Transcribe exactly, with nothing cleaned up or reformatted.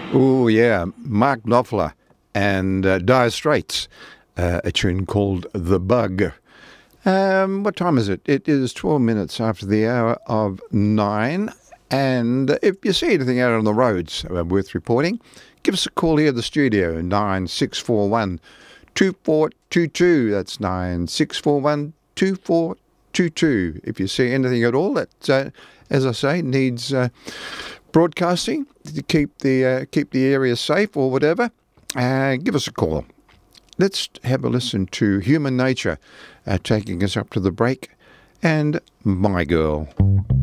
Oh, yeah. Mark Knopfler and uh, Dire Straits, uh, a tune called The Bug. Um, what time is it? It is twelve minutes after the hour of nine. And if you see anything out on the roads uh, worth reporting, give us a call here at the studio, nine six four one, two four two two. That's nine six four one, two four two two. If you see anything at all that, uh, as I say, needs uh, broadcasting to keep the uh, keep the area safe or whatever, uh, give us a call. Let's have a listen to Human Nature, uh, taking us up to the break, and My Girl.